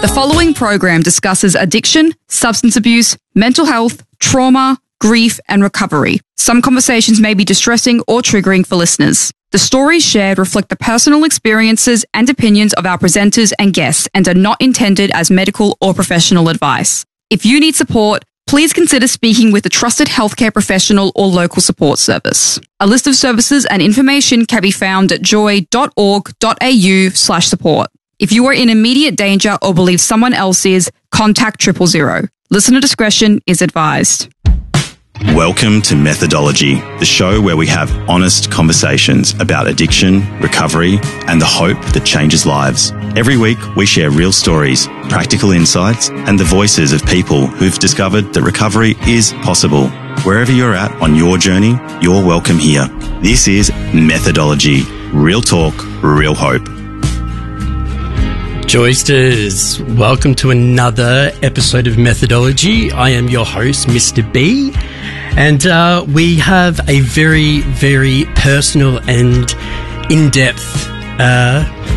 The following program discusses addiction, substance abuse, mental health, trauma, grief, and recovery. Some conversations may be distressing or triggering for listeners. The stories shared reflect the personal experiences and opinions of our presenters and guests and are not intended as medical or professional advice. If you need support, please consider speaking with a trusted healthcare professional or local support service. A list of services and information can be found at joy.org.au/support. If you are in immediate danger or believe someone else is, contact 000. Listener discretion is advised. Welcome to Methodology, the show where we have honest conversations about addiction, recovery, and the hope that changes lives. Every week, we share real stories, practical insights, and the voices of people who've discovered that recovery is possible. Wherever you're at on your journey, you're welcome here. This is Methodology, real talk, real hope. Joysters, welcome to another episode of Methodology. I am your host, Mr. B, and we have a very, very personal and in-depth